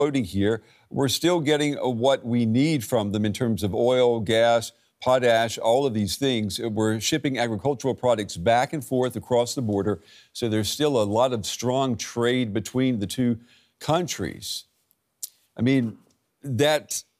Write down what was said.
quoting here, we're still getting what we need from them in terms of oil, gas, potash, all of these things. We're shipping agricultural products back and forth across the border. So there's still a lot of strong trade between the two countries. I mean, that